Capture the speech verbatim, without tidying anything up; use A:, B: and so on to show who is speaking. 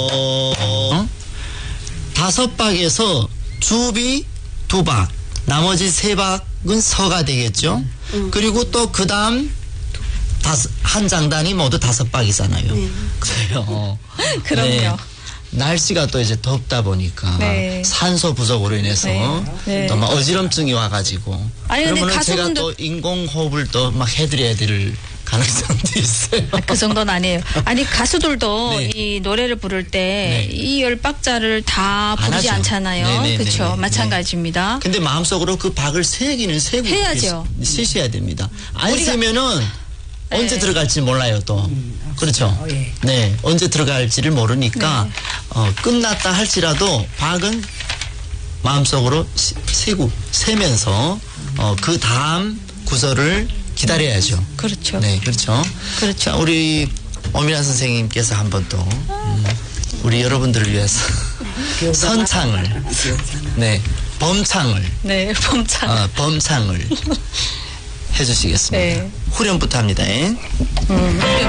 A: 어? 다섯 박에서 주비 두 박, 나머지 세 박은 서가 되겠죠.
B: 음.
A: 그리고 또 그 다음 다섯, 한 장단이 모두 다섯 박이잖아요.
B: 네.
A: 그래요.
C: 그럼요.
A: 네. 날씨가 또 이제 덥다 보니까
C: 네.
A: 산소 부족으로 인해서
C: 네. 네.
A: 또 막 어지럼증이 와가지고
C: 아니, 근데
A: 그러면은 제가
C: 가수분들-
A: 또 인공호흡을 또 막 해드려야 될 가능성도 있어요.
C: 아, 그 정도는 아니에요. 아니 가수들도
A: 네.
C: 이 노래를 부를 때
A: 네.
C: 이 열 박자를 다
A: 안
C: 부르지
A: 하죠.
C: 않잖아요.
A: 네네네네.
C: 그렇죠.
A: 네.
C: 마찬가지입니다.
A: 근데 마음속으로 그 박을 세기는 세고
C: 해야죠.
A: 쓰셔야 됩니다. 안
C: 우리가-
A: 세면은 언제
C: 네.
A: 들어갈지 몰라요 또. 그렇죠. 네, 언제 들어갈지를 모르니까
C: 네.
A: 어, 끝났다 할지라도 박은 마음속으로 시- 세고 세면서 어, 그 다음 구절을 기다려야죠.
C: 그렇죠.
A: 네, 그렇죠.
C: 그렇죠.
A: 자, 우리 오미란 선생님께서 한번 또 음, 우리 여러분들을 위해서 선창을, 네, 범창을,
C: 네, 범창.
A: 어, 범창을 해주시겠습니다.
C: 네.
A: 후렴부터 합니다. 예.
C: 음.